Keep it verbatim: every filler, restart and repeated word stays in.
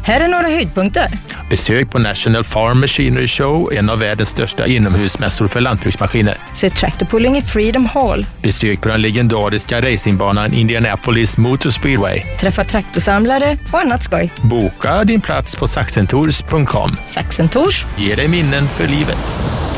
Här är några höjdpunkter. Besök på National Farm Machinery Show, en av världens största inomhusmässor för lantbruksmaskiner. Se traktorpulling i Freedom Hall. Besök på den legendariska racingbanan Indianapolis Motor Speedway. Träffa traktorsamlare och annat skoj. Boka din plats på saxentours punkt com. Saxentours Ge dig minnen för livet.